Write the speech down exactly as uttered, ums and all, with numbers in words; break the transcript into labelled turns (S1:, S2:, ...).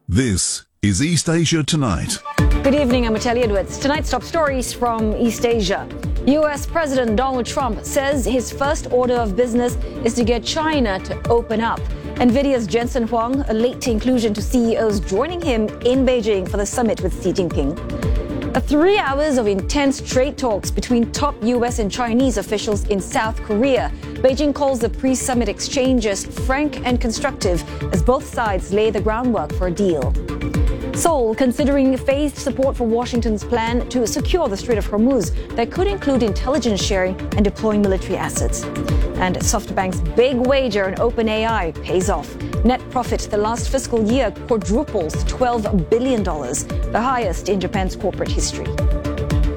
S1: This is East Asia Tonight.
S2: Good evening, I'm Natalie Edwards. Tonight's top stories from East Asia. U S President Donald Trump says his first order of business is to get China to open up. Nvidia's Jensen Huang, a late inclusion to C E Os joining him in Beijing for the summit with Xi Jinping. A three hours of intense trade talks between top U S and Chinese officials in South Korea. Beijing calls the pre-summit exchanges frank and constructive as both sides lay the groundwork for a deal. Seoul considering phased support for Washington's plan to secure the Strait of Hormuz that could include intelligence sharing and deploying military assets. And SoftBank's big wager on OpenAI pays off. Net profit the last fiscal year quadruples to twelve billion dollars, the highest in Japan's corporate history.